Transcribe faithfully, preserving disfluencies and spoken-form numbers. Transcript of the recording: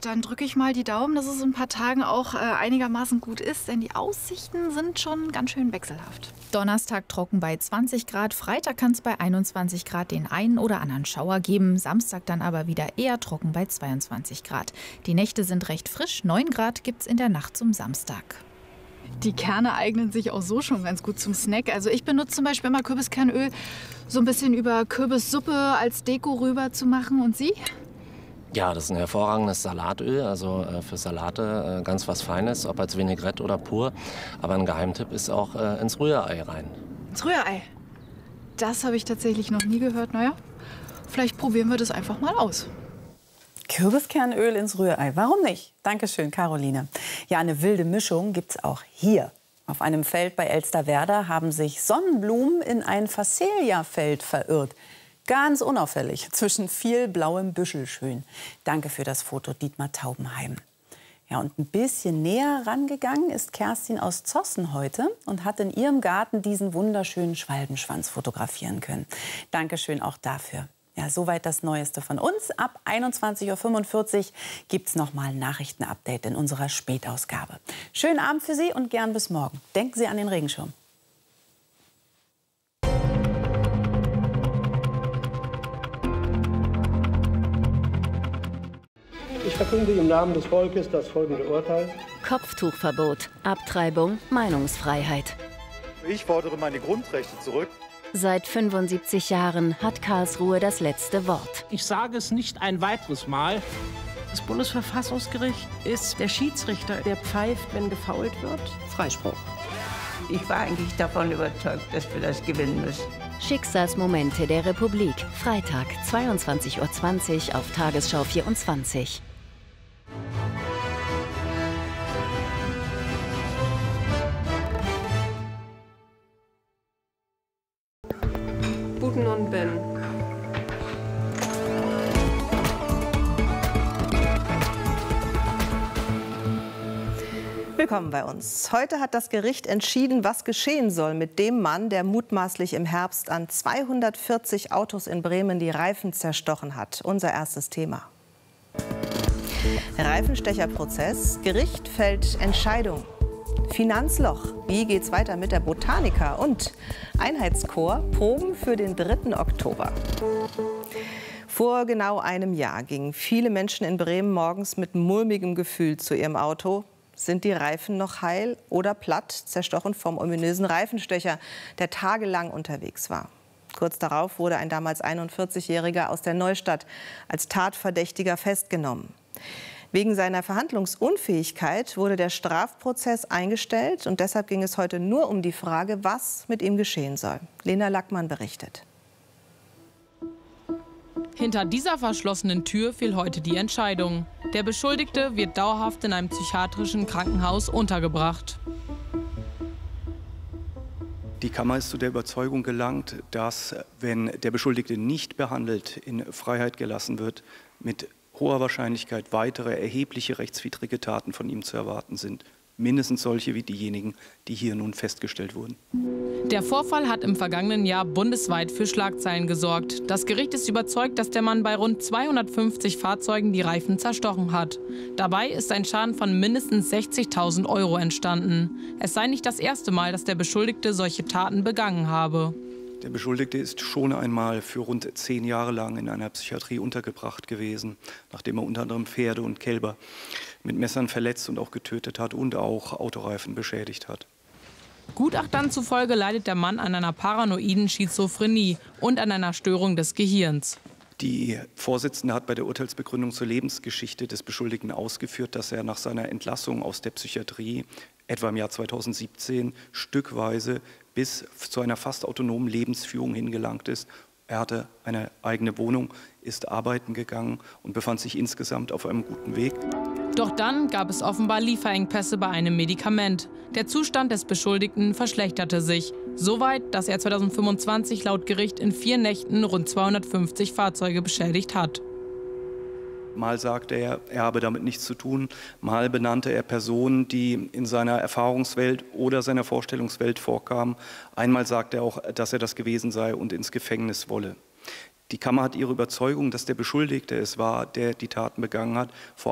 dann drücke ich mal die Daumen, dass es in ein paar Tagen auch äh, einigermaßen gut ist, denn die Aussichten sind schon ganz schön wechselhaft. Donnerstag trocken bei zwanzig Grad, Freitag kann es bei einundzwanzig Grad den einen oder anderen Schauer geben, Samstag dann aber wieder eher trocken bei zweiundzwanzig Grad. Die Nächte sind recht frisch, neun Grad gibt es in der Nacht zum Samstag. Die Kerne eignen sich auch so schon ganz gut zum Snack. Also ich benutze zum Beispiel immer Kürbiskernöl, so ein bisschen über Kürbissuppe als Deko rüber zu machen. Und Sie? Ja, das ist ein hervorragendes Salatöl, also äh, für Salate äh, ganz was Feines, ob als Vinaigrette oder pur. Aber ein Geheimtipp ist auch äh, ins Rührei rein. Ins Rührei? Das habe ich tatsächlich noch nie gehört. Naja, vielleicht probieren wir das einfach mal aus. Kürbiskernöl ins Rührei, warum nicht? Dankeschön, Caroline. Ja, eine wilde Mischung gibt's auch hier. Auf einem Feld bei Elsterwerda haben sich Sonnenblumen in ein Phacelia-Feld verirrt. Ganz unauffällig, zwischen viel blauem Büschelschön. Danke für das Foto, Dietmar Taubenheim. Ja, und ein bisschen näher rangegangen ist Kerstin aus Zossen heute und hat in ihrem Garten diesen wunderschönen Schwalbenschwanz fotografieren können. Dankeschön auch dafür. Ja, soweit das Neueste von uns. Ab einundzwanzig Uhr fünfundvierzig gibt es noch mal ein Nachrichtenupdate in unserer Spätausgabe. Schönen Abend für Sie und gern bis morgen. Denken Sie an den Regenschirm. Ich verkünde im Namen des Volkes das folgende Urteil. Kopftuchverbot, Abtreibung, Meinungsfreiheit. Ich fordere meine Grundrechte zurück. Seit fünfundsiebzig Jahren hat Karlsruhe das letzte Wort. Ich sage es nicht ein weiteres Mal. Das Bundesverfassungsgericht ist der Schiedsrichter, der pfeift, wenn gefoult wird. Freispruch. Ich war eigentlich davon überzeugt, dass wir das gewinnen müssen. Schicksalsmomente der Republik. Freitag, zweiundzwanzig Uhr zwanzig auf Tagesschau vierundzwanzig. Guten und Ben. Willkommen bei uns. Heute hat das Gericht entschieden, was geschehen soll mit dem Mann, der mutmaßlich im Herbst an zweihundertvierzig Autos in Bremen die Reifen zerstochen hat. Unser erstes Thema. Reifenstecherprozess. Gericht fällt Entscheidung. Finanzloch. Wie geht's weiter mit der Botanica? Und Einheitschor. Proben für den dritten Oktober. Vor genau einem Jahr gingen viele Menschen in Bremen morgens mit mulmigem Gefühl zu ihrem Auto. Sind die Reifen noch heil oder platt, zerstochen vom ominösen Reifenstecher, der tagelang unterwegs war? Kurz darauf wurde ein damals einundvierzigjähriger aus der Neustadt als Tatverdächtiger festgenommen. Wegen seiner Verhandlungsunfähigkeit wurde der Strafprozess eingestellt. Und deshalb ging es heute nur um die Frage, was mit ihm geschehen soll. Lena Lackmann berichtet. Hinter dieser verschlossenen Tür fiel heute die Entscheidung. Der Beschuldigte wird dauerhaft in einem psychiatrischen Krankenhaus untergebracht. Die Kammer ist zu der Überzeugung gelangt, dass, wenn der Beschuldigte nicht behandelt in Freiheit gelassen wird, mit hoher Wahrscheinlichkeit weitere erhebliche rechtswidrige Taten von ihm zu erwarten sind. Mindestens solche wie diejenigen, die hier nun festgestellt wurden. Der Vorfall hat im vergangenen Jahr bundesweit für Schlagzeilen gesorgt. Das Gericht ist überzeugt, dass der Mann bei rund zweihundertfünfzig Fahrzeugen die Reifen zerstochen hat. Dabei ist ein Schaden von mindestens sechzigtausend Euro entstanden. Es sei nicht das erste Mal, dass der Beschuldigte solche Taten begangen habe. Der Beschuldigte ist schon einmal für rund zehn Jahre lang in einer Psychiatrie untergebracht gewesen, nachdem er unter anderem Pferde und Kälber mit Messern verletzt und auch getötet hat und auch Autoreifen beschädigt hat. Gutachtern zufolge leidet der Mann an einer paranoiden Schizophrenie und an einer Störung des Gehirns. Die Vorsitzende hat bei der Urteilsbegründung zur Lebensgeschichte des Beschuldigten ausgeführt, dass er nach seiner Entlassung aus der Psychiatrie etwa im Jahr zweitausendsiebzehn stückweise bis zu einer fast autonomen Lebensführung hingelangt ist. Er hatte eine eigene Wohnung, ist arbeiten gegangen und befand sich insgesamt auf einem guten Weg. Doch dann gab es offenbar Lieferengpässe bei einem Medikament. Der Zustand des Beschuldigten verschlechterte sich. Soweit, dass er zweitausendfünfundzwanzig laut Gericht in vier Nächten rund zweihundertfünfzig Fahrzeuge beschädigt hat. Mal sagte er, er habe damit nichts zu tun. Mal benannte er Personen, die in seiner Erfahrungswelt oder seiner Vorstellungswelt vorkamen. Einmal sagte er auch, dass er das gewesen sei und ins Gefängnis wolle. Die Kammer hat ihre Überzeugung, dass der Beschuldigte es war, der die Taten begangen hat, vor